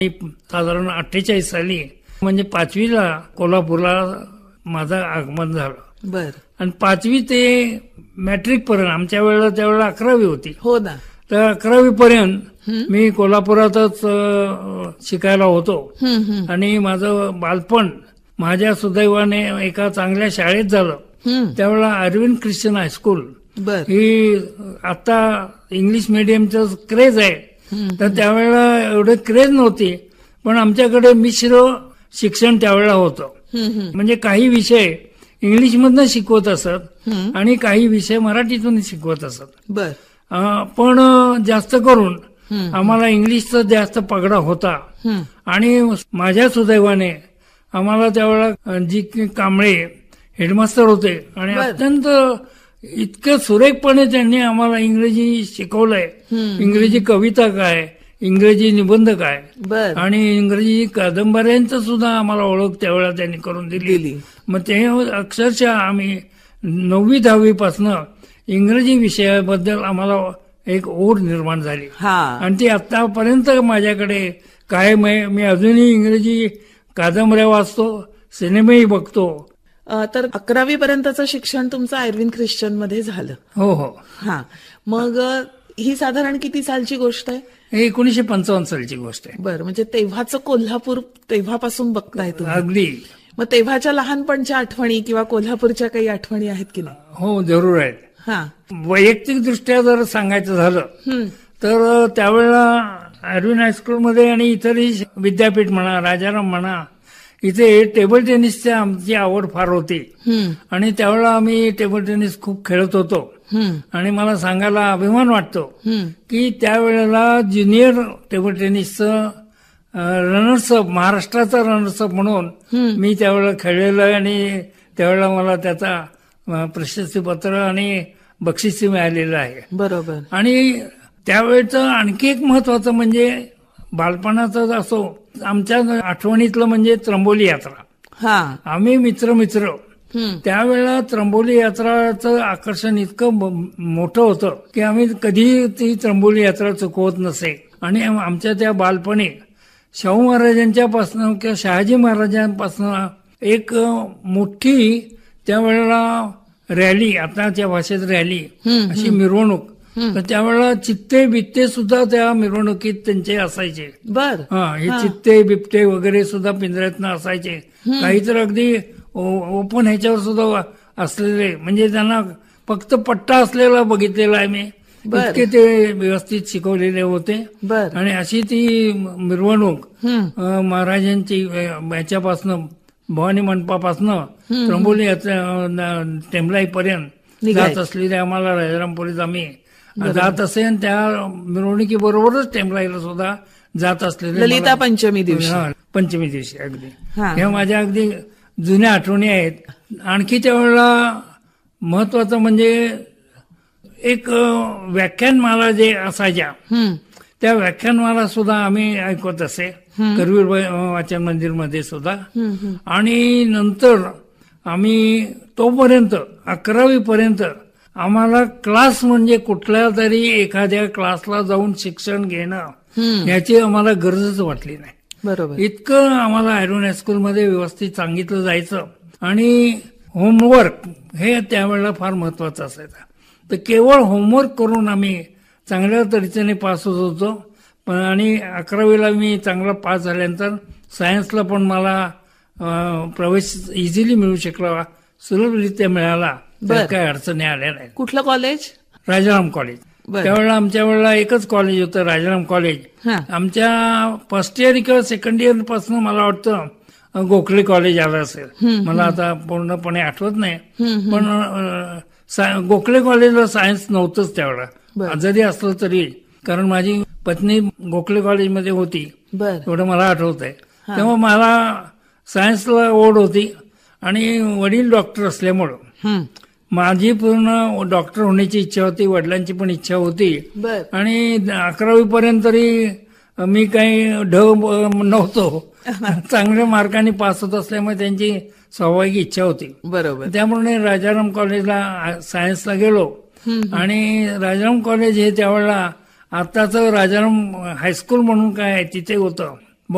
साधारण 48 साली म्हणजे 5वीला कोल्हापूरला माझं आगमन झालं. बर. आणि 5वी ते मॅट्रिक पर्यंत, आमच्या वेळेला त्यावेळेला 11वी होती. हो ना. तर 11वी पर्यंत मी कोल्हापुरातच शिकायला होतो. आणि माझं बालपण माझ्या सुदैवाने एका चांगल्या शाळेत झालं. त्यावेळेला अरविंद ख्रिश्चन हायस्कूल बर. ही आता इंग्लिश मिडियमचं क्रेज आहे. तर त्यावेळेला एवढे क्रेज नव्हती, पण आमच्याकडे मिश्र शिक्षण त्यावेळेला होतं. म्हणजे काही विषय इंग्लिशमधनं शिकवत असत आणि काही विषय मराठीतून शिकवत असत. बर. पण जास्त करून आम्हाला इंग्लिशचा जास्त पगडा होता. आणि माझ्या सुदैवाने आम्हाला त्यावेळेला जी कांबळे हेडमास्टर होते आणि अत्यंत इतकं सुरेखपणे त्यांनी आम्हाला इंग्रजी शिकवलंय. इंग्रजी कविता काय, इंग्रजी निबंध काय बर. आणि इंग्रजी कादंबऱ्यांचं सुद्धा आम्हाला ओळख त्यावेळेला त्यांनी करून दिली. मग ते अक्षरशः आम्ही 9वी 10वी पासनं इंग्रजी विषयाबद्दल आम्हाला एक ओढ निर्माण झाली. आणि ती आतापर्यंत माझ्याकडे कायम आहे. मी अजूनही इंग्रजी कादंबऱ्या वाचतो, सिनेमाही बघतो. तर 11वी पर्यंतचं शिक्षण तुमचं अरविंद ख्रिश्चन मध्ये झालं. हो हो. हा. मग ही साधारण किती सालची गोष्ट आहे? हे 1955 सालची गोष्ट आहे. बरं. म्हणजे तेव्हाचं कोल्हापूर तेव्हापासून बघताय तुम्ही? अगदी. मग तेव्हाच्या लहानपणच्या आठवणी किंवा कोल्हापूरच्या काही आठवणी आहेत की नाही? हो, जरूर आहेत. हा. वैयक्तिक दृष्ट्या जर सांगायचं झालं तर त्यावेळेला अरविंद हायस्कूलमध्ये आणि इतरही विद्यापीठ म्हणा, राजाराम म्हणा, इथे टेबल टेनिसची आमची आवड फार होती. आणि त्यावेळेला आम्ही टेबल टेनिस खूप खेळत होतो. आणि मला सांगायला अभिमान वाटतो की त्यावेळेला ज्युनियर टेबल टेनिसचं रनर्सअप, महाराष्ट्राचा रनर्सअप म्हणून मी त्यावेळेला खेळलेलं आहे. आणि त्यावेळेला मला त्याचा प्रशस्तीपत्र आणि बक्षीस मिळालेलं आहे. बरोबर. आणि त्यावेळेचं आणखी एक महत्वाचं म्हणजे बालपणाचं असो, आमच्या आठवणीतलं म्हणजे त्र्यंबोली यात्रा. आम्ही मित्र त्यावेळेला त्र्यंबोली यात्राचं आकर्षण इतकं मोठं होतं की आम्ही कधी ती त्र्यंबोली यात्रा चुकवत नसे. आणि आमच्या त्या बालपणी शाहू महाराजांच्या पासून किंवा शहाजी महाराजांपासून एक मोठी त्यावेळेला रॅली, आताच्या भाषेत रॅली, अशी मिरवणूक. तर त्यावेळेला चित्ते बित्ते सुद्धा त्या मिरवणुकीत त्यांचे असायचे. बर. हे चित्ते बिबटे वगैरे सुद्धा पिंजऱ्यातनं असायचे. काही तर अगदी ओपन ह्याच्यावर सुद्धा असलेले, म्हणजे त्यांना फक्त पट्टा असलेला बघितलेला आहे मी. इतके ते व्यवस्थित शिकवलेले होते. आणि अशी ती मिरवणूक महाराजांची याच्यापासनं, भवानी मंडपापासनं त्र्यंबोली टेंबलाईपर्यंत जात असलेली आम्हाला राजारामपुरीत आम्ही जात असे. आणि त्या मिरवणुकीबरोबरच टेंबलाईला सुद्धा जात असलेले ललिता पंचमी दिवशी अगदी ह्या माझ्या अगदी जुन्या आठवणी आहेत. आणखी त्यावेळेला महत्वाचं म्हणजे एक व्याख्यानमाला जे असायच्या, त्या व्याख्यानमाला सुद्धा आम्ही ऐकत असे करवीर वाचन मंदिरमध्ये सुद्धा. आणि नंतर आम्ही तोपर्यंत 11वी पर्यंत आम्हाला क्लास म्हणजे कुठल्या तरी एखाद्या क्लासला जाऊन शिक्षण घेणं याची आम्हाला गरजच वाटली नाही. बरोबर. इतकं आम्हाला अरविंद हायस्कूलमध्ये व्यवस्थित सांगितलं जायचं. आणि होमवर्क हे त्यावेळेला फार महत्वाचं असायचं. तर केवळ होमवर्क करून आम्ही चांगल्या तऱ्हेने पास होत होतो. आणि 11वीला मी चांगला पास झाल्यानंतर सायन्सला पण मला प्रवेश इझिली मिळू शकला, सुलभरित्या मिळाला. काही अडचणी आल्या नाही. कुठलं कॉलेज? राजाराम कॉलेज. त्यावेळेला आमच्या वेळेला एकच कॉलेज होतं, राजाराम कॉलेज. आमच्या फर्स्ट इयर किंवा सेकंड इयर पासून मला वाटतं गोखले कॉलेज आलं असेल. मला आता पूर्णपणे आठवत नाही. पण गोखले कॉलेजला सायन्स नव्हतंच त्यावेळेला, जरी असलं तरी, कारण माझी पत्नी गोखले कॉलेजमध्ये होती, एवढं मला आठवत आहे. तेव्हा मला सायन्सला ओढ होती. आणि वडील डॉक्टर असल्यामुळं माझी पूर्ण डॉक्टर होण्याची इच्छा होती, वडिलांची पण इच्छा होती. आणि 11वी पर्यंत तरी मी काही नव्हतो, चांगल्या मार्कांनी पास होत असल्यामुळे त्यांची स्वाभाविक इच्छा होती. बरोबर. त्यामुळे राजाराम कॉलेजला सायन्सला गेलो. आणि राजाराम कॉलेज हे त्यावेळेला आताचं राजाराम हायस्कूल म्हणून काय तिथे होतं.